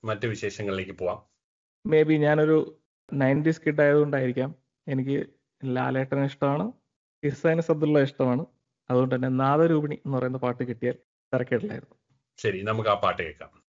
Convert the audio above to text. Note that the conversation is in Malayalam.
മറ്റു വിശേഷങ്ങളിലേക്ക് പോവാം. മേ ബി ഞാനൊരു 90s കിഡ് ആയതുകൊണ്ടായിരിക്കാം എനിക്ക് ലാലേട്ടനെ ഇഷ്ടമാണ്, ഇഹ്സാൻ സബ്ദുള്ള ഇഷ്ടമാണ്. അതുകൊണ്ട് തന്നെ നാദരൂപിണി എന്ന് പറയുന്ന പാട്ട് കിട്ടിയാൽ തിരക്കേടില്ലായിരുന്നു. ശരി, നമുക്ക് ആ പാട്ട് കേൾക്കാം.